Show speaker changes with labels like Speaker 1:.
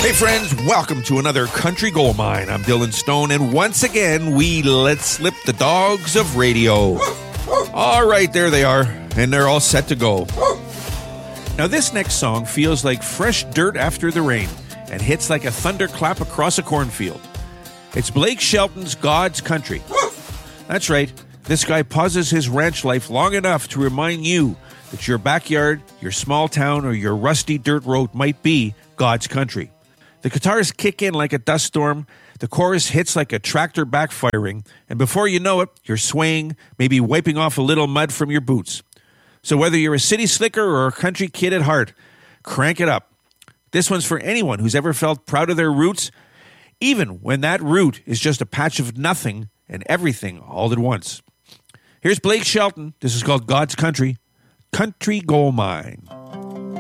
Speaker 1: Hey friends, welcome to another Country Gold Mine. I'm Dylan Stone, and once again, we let slip the dogs of radio. All right, there they are, and they're all set to go. Now this next song feels like fresh dirt after the rain and hits like a thunderclap across a cornfield. It's Blake Shelton's God's Country. That's right, this guy pauses his ranch life long enough to remind you that your backyard, your small town, or your rusty dirt road might be God's country. The guitars kick in like a dust storm, the chorus hits like a tractor backfiring, and before you know it, you're swaying, maybe wiping off a little mud from your boots. So whether you're a city slicker or a country kid at heart, crank it up. This one's for anyone who's ever felt proud of their roots, even when that root is just a patch of nothing and everything all at once. Here's Blake Shelton. This is called God's Country, Country Gold Mine.